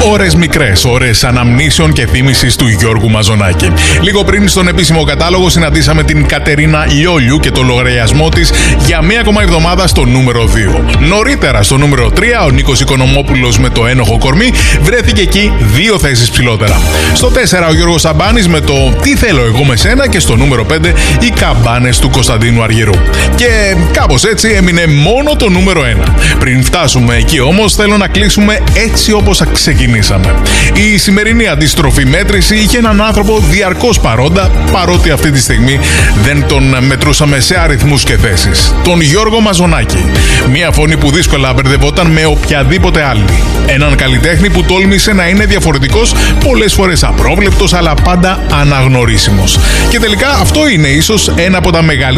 Ώρες μικρές, ώρες αναμνήσεων και θύμησης του Γιώργου Μαζονάκη. Λίγο πριν στον επίσημο κατάλογο συναντήσαμε την Κατερίνα Λιόλιου και το λογαριασμό της για μία ακόμα εβδομάδα στο νούμερο 2. Νωρίτερα στο νούμερο 3 ο Νίκος Οικονομόπουλος με το ένοχο κορμί βρέθηκε εκεί 2 θέσεις ψηλότερα. Στο 4 ο Γιώργος Σαμπάνης με το «Τι θέλω εγώ με σένα» και στο νούμερο 5 οι καμπάνες του Κωνσταντίνου Αργυρού. Και κάπως έτσι έμεινε μόνο το νούμερο 1. Πριν φτάσουμε εκεί όμως θέλω να κλείσουμε έτσι όπως ξεκινήσαμε. Η σημερινή αντίστροφη μέτρηση είχε έναν άνθρωπο διαρκώς παρόντα, παρότι αυτή τη στιγμή δεν τον μετρούσαμε σε αριθμούς και θέσεις. Τον Γιώργο Μαζονάκη. Μια φωνή που δύσκολα μπερδευόταν με οποιαδήποτε άλλη. Έναν καλλιτέχνη που τόλμησε να είναι διαφορετικός, πολλές φορές απρόβλεπτος, αλλά πάντα αναγνωρίσιμος. Και τελικά αυτό είναι ίσως ένα από τα μεγαλύτερα